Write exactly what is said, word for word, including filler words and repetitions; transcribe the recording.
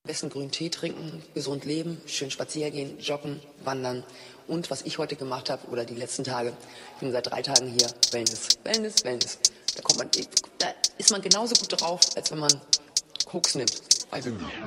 Besten grünen Tee trinken, gesund leben, schön spazieren gehen, joggen, wandern. Und was ich heute gemacht habe, oder die letzten Tage, ich bin seit drei Tagen hier, Wellness, Wellness, Wellness. Da kommt man, da ist man genauso gut drauf, als wenn man Koks nimmt. Also